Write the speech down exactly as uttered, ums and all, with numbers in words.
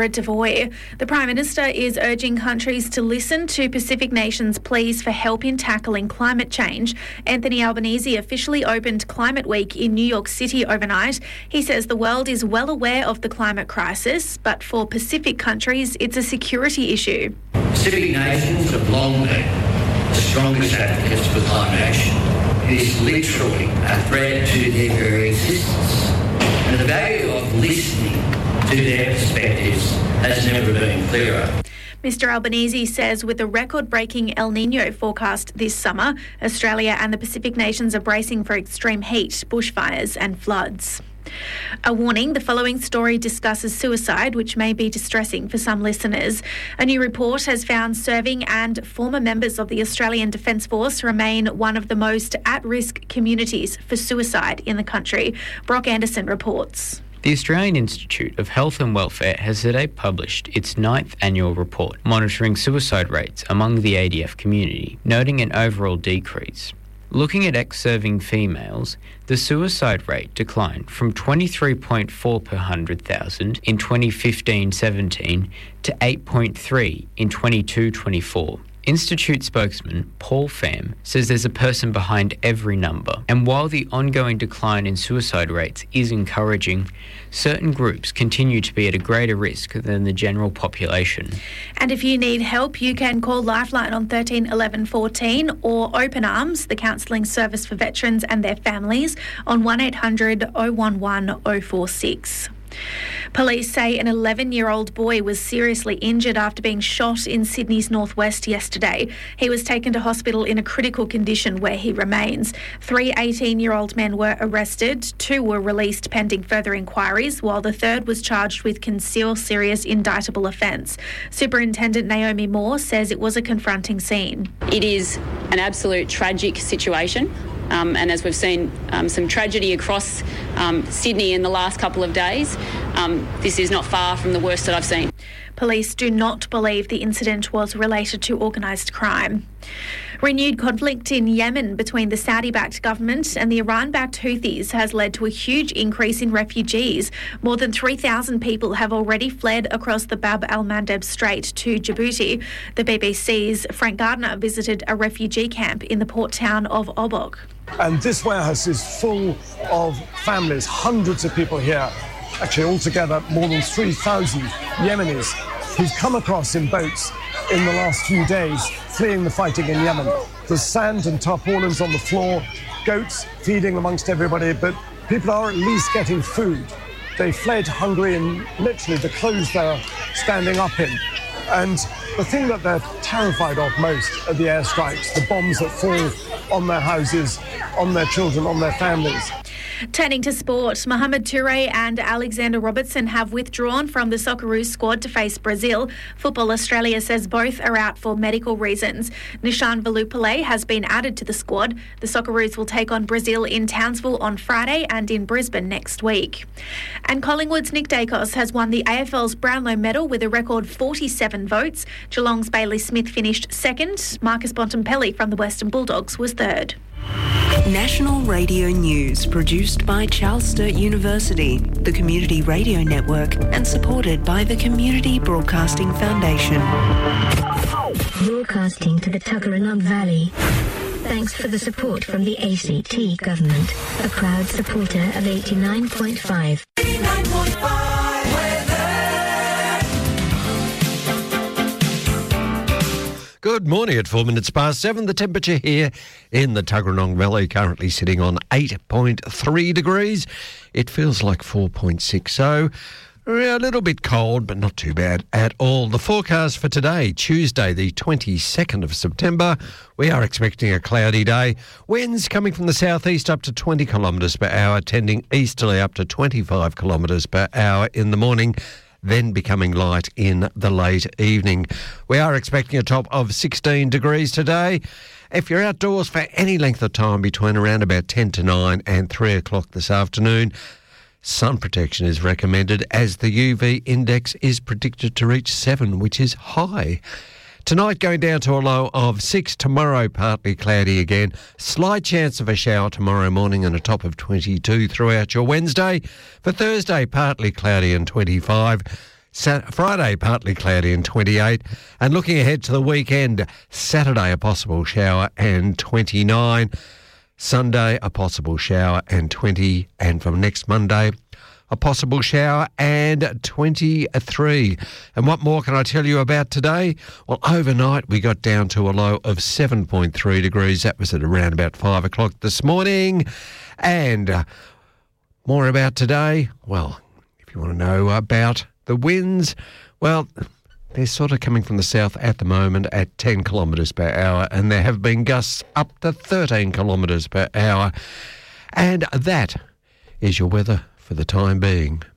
Laura Devoy. The Prime Minister is urging countries to listen to Pacific nations' pleas for help in tackling climate change. Anthony Albanese officially opened Climate Week in New York City overnight. He says the world is well aware of the climate crisis, but for Pacific countries, it's a security issue. Pacific nations have long been the strongest advocates for climate action. It is literally a threat to their very existence. And the value of listening to their perspectives has never been clearer. Mister Albanese says with a record-breaking El Niño forecast this summer, Australia and the Pacific nations are bracing for extreme heat, bushfires and floods. A warning, the following story discusses suicide, which may be distressing for some listeners. A new report has found serving and former members of the Australian Defence Force remain one of the most at-risk communities for suicide in the country. Brock Anderson reports. The Australian Institute of Health and Welfare has today published its ninth annual report monitoring suicide rates among the A D F community, noting an overall decrease. Looking at ex-serving females, the suicide rate declined from twenty-three point four per one hundred thousand in twenty fifteen seventeen to eight point three in twenty-two twenty-four. Institute spokesman Paul Pham says there's a person behind every number, and while the ongoing decline in suicide rates is encouraging, certain groups continue to be at a greater risk than the general population. And if you need help, you can call Lifeline on thirteen eleven fourteen or Open Arms, the counselling service for veterans and their families, on one eight hundred oh one one oh four six. Police say an eleven-year-old boy was seriously injured after being shot in Sydney's northwest yesterday. He was taken to hospital in a critical condition where he remains. Three eighteen-year-old men were arrested. Two were released pending further inquiries, while the third was charged with concealed serious indictable offence. Superintendent Naomi Moore says it was a confronting scene. It is an absolute tragic situation. Um, and as we've seen um, some tragedy across um, Sydney in the last couple of days, um, this is not far from the worst that I've seen. Police do not believe the incident was related to organised crime. Renewed conflict in Yemen between the Saudi-backed government and the Iran-backed Houthis has led to a huge increase in refugees. More than three thousand people have already fled across the Bab al-Mandeb Strait to Djibouti. The B B C's Frank Gardner visited a refugee camp in the port town of Obok. And this warehouse is full of families, hundreds of people here. Actually, altogether, more than three thousand Yemenis who've come across in boats in the last few days, fleeing the fighting in Yemen. There's sand and tarpaulins on the floor, goats feeding amongst everybody, but people are at least getting food. They fled hungry in literally the clothes they're standing up in. And the thing that they're terrified of most are the airstrikes, the bombs that fall on their houses, on their children, on their families. Turning to sport, Mohamed Toure and Alexander Robertson have withdrawn from the Socceroos squad to face Brazil. Football Australia says both are out for medical reasons. Nishan Velupillay has been added to the squad. The Socceroos will take on Brazil in Townsville on Friday and in Brisbane next week. And Collingwood's Nick Dacos has won the A F L's Brownlow medal with a record forty-seven votes. Geelong's Bailey Smith finished second. Marcus Bontempelli from the Western Bulldogs was third. National Radio News, produced by Charles Sturt University, the Community Radio Network, and supported by the Community Broadcasting Foundation. Broadcasting to the Tuggeranong Valley. Thanks for the support from the A C T Government, a proud supporter of eighty-nine point five. eighty-nine point five. Good morning at four minutes past seven. The temperature here in the Tuggeranong Valley currently sitting on eight point three degrees. It feels like four point six, so a little bit cold, but not too bad at all. The forecast for today, Tuesday, the twenty-second of September, we are expecting a cloudy day. Winds coming from the southeast up to twenty kilometres per hour, tending easterly up to twenty-five kilometres per hour in the morning, then becoming light in the late evening. We are expecting a top of sixteen degrees today. If you're outdoors for any length of time between around about ten to nine and three o'clock this afternoon, sun protection is recommended as the U V index is predicted to reach seven, which is high. Tonight going down to a low of six. Tomorrow partly cloudy again. Slight chance of a shower tomorrow morning and a top of twenty-two throughout your Wednesday. For Thursday, partly cloudy and twenty-five. Sat- Friday, partly cloudy and twenty-eight. And looking ahead to the weekend, Saturday, a possible shower and twenty-nine. Sunday, a possible shower and twenty. And from next Monday, a possible shower and twenty-three. And what more can I tell you about today? Well, overnight we got down to a low of seven point three degrees. That was at around about five o'clock this morning. And uh, more about today, well, if you want to know about the winds, well, they're sort of coming from the south at the moment at ten kilometres per hour, and there have been gusts up to thirteen kilometres per hour. And that is your weather for the time being.